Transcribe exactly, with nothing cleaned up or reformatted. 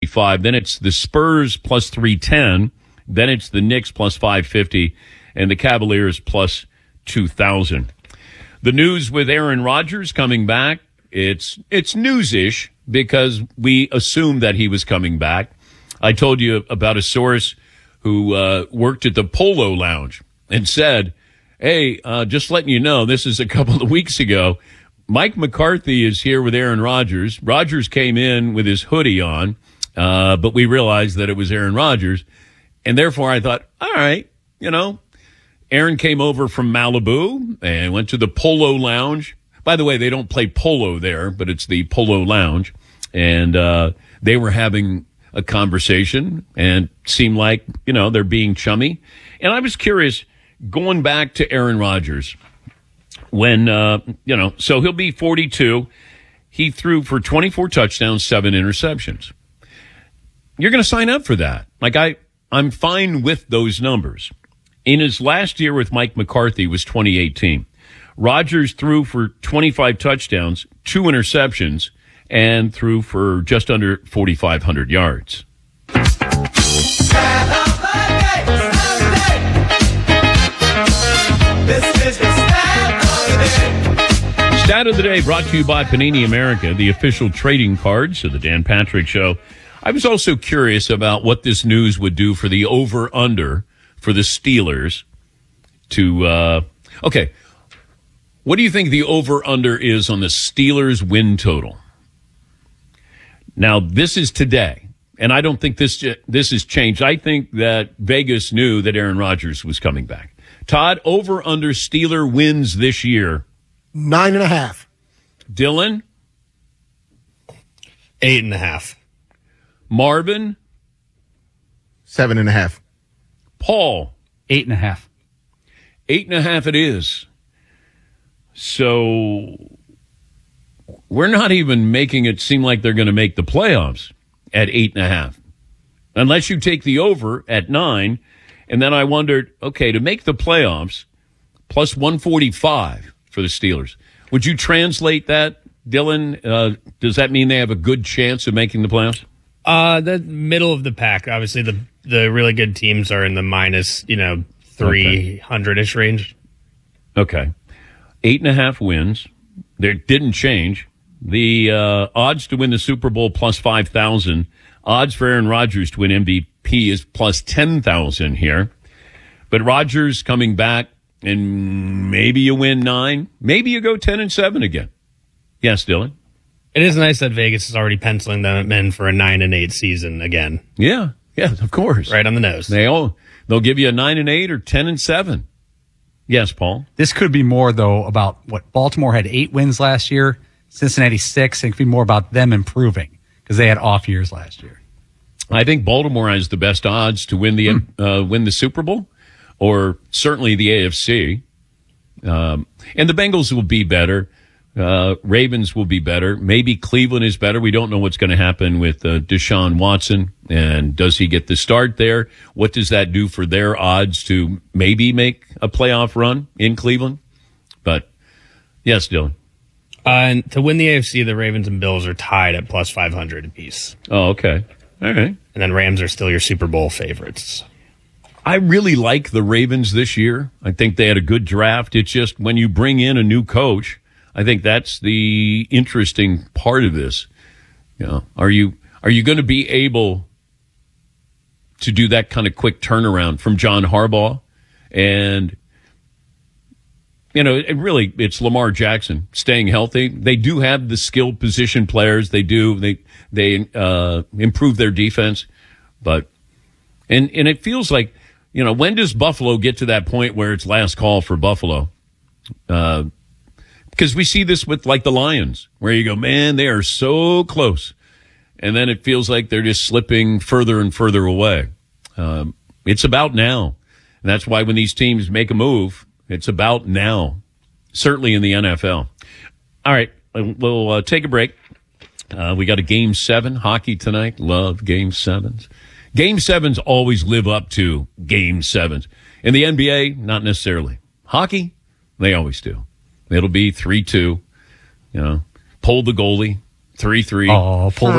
forty-five. Then it's the Spurs plus three ten. Then it's the Knicks plus five fifty. And the Cavaliers plus two thousand. The news with Aaron Rodgers coming back, it's it's news-ish because we assumed that he was coming back. I told you about a source who uh, worked at the Polo Lounge and said, hey, uh, just letting you know, this is a couple of weeks ago, Mike McCarthy is here with Aaron Rodgers. Rodgers came in with his hoodie on, uh, but we realized that it was Aaron Rodgers. And therefore I thought, all right, you know, Aaron came over from Malibu and went to the Polo Lounge. By the way, they don't play polo there, but it's the Polo Lounge. And uh, they were having a conversation and seemed like, you know, they're being chummy. And I was curious, going back to Aaron Rodgers, when, uh, you know, so he'll be forty-two. He threw for twenty-four touchdowns, seven interceptions. You're going to sign up for that. Like, I, I'm fine with those numbers. In his last year with Mike McCarthy was twenty eighteen. Rodgers threw for twenty-five touchdowns, two interceptions, and threw for just under forty-five hundred yards. Stat of the day brought to you by Panini America, the official trading cards of the Dan Patrick Show. I was also curious about what this news would do for the over-under for the Steelers to, uh, okay, what do you think the over-under is on the Steelers win total? Now, this is today, and I don't think this this has changed. I think that Vegas knew that Aaron Rodgers was coming back. Todd, over-under Steeler wins this year? Nine and a half. Dylan? Eight and a half. Marvin? Seven and a half. Paul? Eight and a half. Eight and a half it is. So we're not even making it seem like they're going to make the playoffs at eight and a half. Unless you take the over at nine. And then I wondered, okay, to make the playoffs, plus one forty-five for the Steelers. Would you translate that, Dylan? Uh, does that mean they have a good chance of making the playoffs? Uh, the middle of the pack. Obviously, the the really good teams are in the minus, you know, three hundred-ish range. Okay. Eight and a half wins. There didn't change. The uh, odds to win the Super Bowl plus five thousand. Odds for Aaron Rodgers to win M V P is plus ten thousand here. But Rodgers coming back, and maybe you win nine. Maybe you go ten and seven again. Yes, Dylan? It is nice that Vegas is already penciling them in for a nine and eight season again. Yeah, yeah, of course. Right on the nose. They all, they'll give you a nine and eight or ten and seven. Yes, Paul? This could be more, though, about what Baltimore had eight wins last year, Cincinnati six. It could be more about them improving because they had off years last year. I think Baltimore has the best odds to win the hmm. uh, win the Super Bowl, or certainly the A F C. Um, and the Bengals will be better. Uh, Ravens will be better. Maybe Cleveland is better. We don't know what's going to happen with uh, Deshaun Watson. And does he get the start there? What does that do for their odds to maybe make a playoff run in Cleveland? But, yes, Dylan. Uh, and to win the A F C, the Ravens and Bills are tied at plus five hundred apiece. Oh, okay. All right. And then Rams are still your Super Bowl favorites. I really like the Ravens this year. I think they had a good draft. It's just when you bring in a new coach, I think that's the interesting part of this. You know, are you are you going to be able to do that kind of quick turnaround from John Harbaugh? And, you know, it really, it's Lamar Jackson staying healthy. They do have the skilled position players. They do. They they uh, improve their defense. But, and and it feels like, you know, when does Buffalo get to that point where it's last call for Buffalo? Uh Because we see this with, like, the Lions, where you go, man, they are so close. And then it feels like they're just slipping further and further away. Um, it's about now. And that's why when these teams make a move, it's about now, certainly in the N F L. All right, we'll uh, take a break. Uh, we got a game seven hockey tonight. Love game sevens. Game sevens always live up to game sevens. In the N B A, not necessarily. Hockey, they always do. It'll be three two, you know, pull the goalie, three three. Oh, pull the